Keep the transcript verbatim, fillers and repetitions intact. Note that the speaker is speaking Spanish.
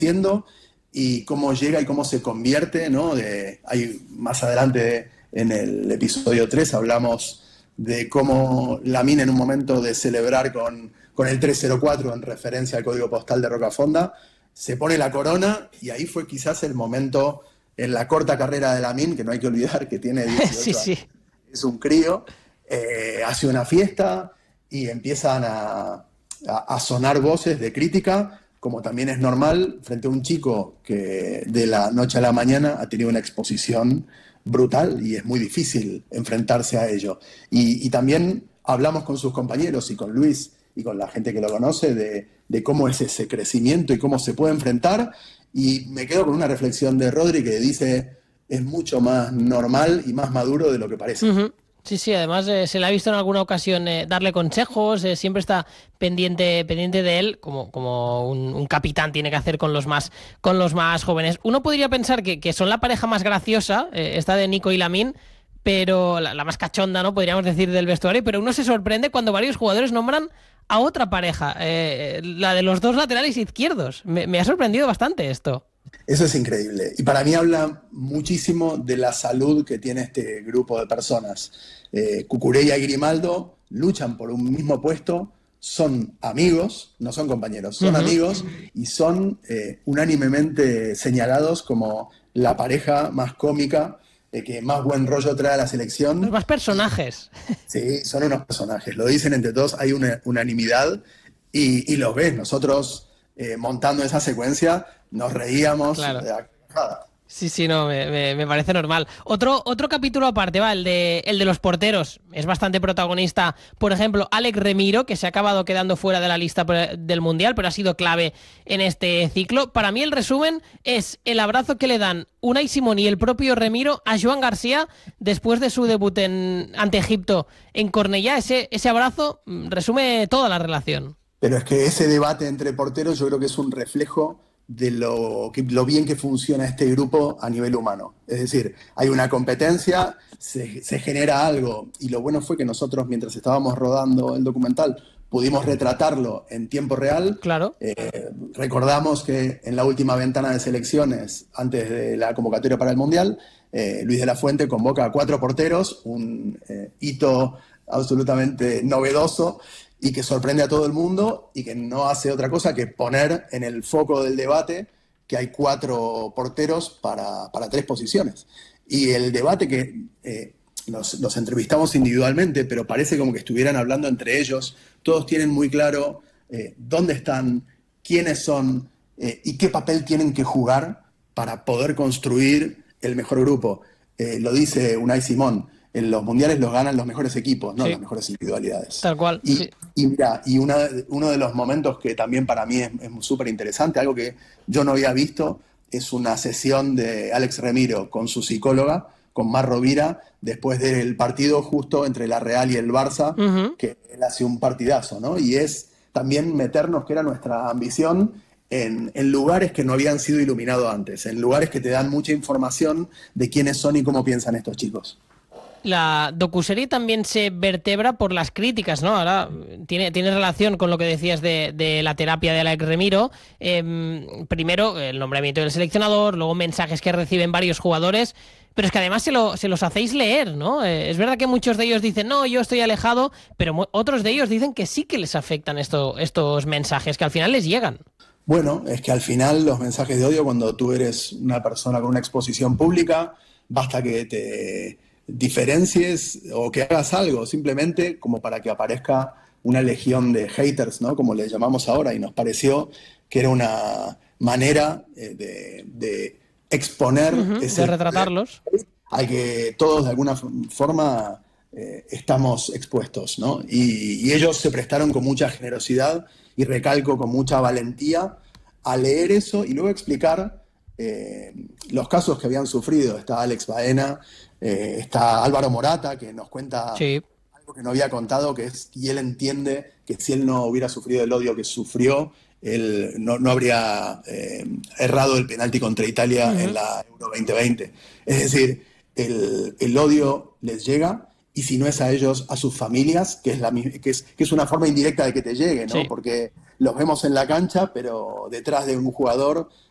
creciendo y cómo llega y cómo se convierte, ¿no? De, hay, más adelante en el episodio tres hablamos de cómo Lamine en un momento de celebrar con, con el tres cero cuatro en referencia al código postal de Rocafonda, se pone la corona y ahí fue quizás el momento en la corta carrera de Lamine, que no hay que olvidar que tiene dieciocho sí, sí. años, es un crío, eh, hace una fiesta y empiezan a, a, a sonar voces de crítica, como también es normal, frente a un chico que de la noche a la mañana ha tenido una exposición brutal y es muy difícil enfrentarse a ello. Y, y también hablamos con sus compañeros y con Luis y con la gente que lo conoce de, de cómo es ese crecimiento y cómo se puede enfrentar. Y me quedo con una reflexión de Rodri que dice, es mucho más normal y más maduro de lo que parece. Uh-huh. Sí, sí, además eh, se le ha visto en alguna ocasión eh, darle consejos, eh, siempre está pendiente, pendiente de él, como, como un, un capitán tiene que hacer con los más, con los más jóvenes. Uno podría pensar que, que son la pareja más graciosa, eh, esta de Nico y Lamine, pero la, la más cachonda, ¿no? Podríamos decir, del vestuario, pero uno se sorprende cuando varios jugadores nombran a otra pareja, eh, la de los dos laterales izquierdos. Me, me ha sorprendido bastante esto. Eso es increíble. Y para mí habla muchísimo de la salud que tiene este grupo de personas. Eh, Cucurella y Grimaldo luchan por un mismo puesto, son amigos, no son compañeros, son uh-huh. amigos y son eh, unánimemente señalados como la pareja más cómica, eh, que más buen rollo trae a la selección. Los más personajes. Sí, son unos personajes. Lo dicen entre todos, hay una unanimidad y, y los ves. Nosotros eh, montando esa secuencia nos reíamos. Claro. De la... Sí, sí, no, me, me, me parece normal. Otro, otro capítulo aparte, va, el de, el de los porteros. Es bastante protagonista, por ejemplo, Alex Remiro, que se ha acabado quedando fuera de la lista del Mundial, pero ha sido clave en este ciclo. Para mí el resumen es el abrazo que le dan Unai Simón y el propio Remiro a Joan García después de su debut en, ante Egipto en Cornellá. Ese, ese abrazo resume toda la relación. Pero es que ese debate entre porteros yo creo que es un reflejo de lo, que, lo bien que funciona este grupo a nivel humano. Es decir, hay una competencia, se, se genera algo, y lo bueno fue que nosotros, mientras estábamos rodando el documental, pudimos retratarlo en tiempo real. Claro. Eh, recordamos que en la última ventana de selecciones, antes de la convocatoria para el Mundial, eh, Luis de la Fuente convoca a cuatro porteros, un eh, hito absolutamente novedoso, y que sorprende a todo el mundo y que no hace otra cosa que poner en el foco del debate que hay cuatro porteros para, para tres posiciones. Y el debate que eh, los, los entrevistamos individualmente, pero parece como que estuvieran hablando entre ellos, todos tienen muy claro eh, dónde están, quiénes son eh, y qué papel tienen que jugar para poder construir el mejor grupo. Eh, lo dice Unai Simón. En los mundiales los ganan los mejores equipos, no sí. las mejores individualidades. Tal cual. Y, sí. y mira, y una, uno de los momentos que también para mí es súper interesante, algo que yo no había visto, es una sesión de Alex Remiro con su psicóloga, con Mar Rovira, después del partido justo entre la Real y el Barça, uh-huh. que él hace un partidazo, ¿no? Y es también meternos, que era nuestra ambición, En, en lugares que no habían sido iluminados antes, en lugares que te dan mucha información de quiénes son y cómo piensan estos chicos. La docuserie también se vertebra por las críticas, ¿no? Ahora tiene, tiene relación con lo que decías de, de la terapia de Alex Remiro. Eh, primero, el nombramiento del seleccionador, luego mensajes que reciben varios jugadores, pero es que además se, lo, se los hacéis leer, ¿no? Eh, es verdad que muchos de ellos dicen, no, yo estoy alejado, pero mu- otros de ellos dicen que sí que les afectan esto, estos mensajes, que al final les llegan. Bueno, es que al final los mensajes de odio, cuando tú eres una persona con una exposición pública, basta que te diferencies o que hagas algo simplemente como para que aparezca una legión de haters, ¿no? Como les llamamos ahora, y nos pareció que era una manera eh, de, de exponer uh-huh, ese de retratarlos al que todos de alguna forma eh, estamos expuestos, ¿no? Y, y ellos se prestaron con mucha generosidad y recalco con mucha valentía a leer eso y luego explicar eh, los casos que habían sufrido. Está Alex Baena, eh, está Álvaro Morata, que nos cuenta sí. algo que no había contado, que es, y él entiende que si él no hubiera sufrido el odio que sufrió, él no, no habría eh, errado el penalti contra Italia uh-huh. en la Euro veinte veinte. Es decir, el, el odio les llega, y si no es a ellos, a sus familias, que es, la, que es, que es una forma indirecta de que te llegue, ¿no? Sí. Porque los vemos en la cancha, pero detrás de un jugador